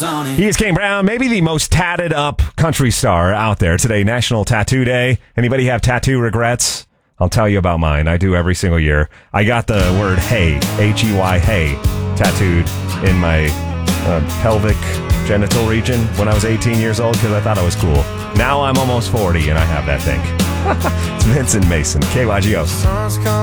He is Kane Brown, maybe the most tatted up country star out there. Today, National Tattoo Day. Anybody have tattoo regrets? I'll tell you about mine. I do every single year. I got the word hey, H-E-Y, hey, tattooed in my pelvic genital region when I was 18 years old because I thought it was cool. Now I'm almost 40 and I have that thing. It's Vincent Mason, KYGO.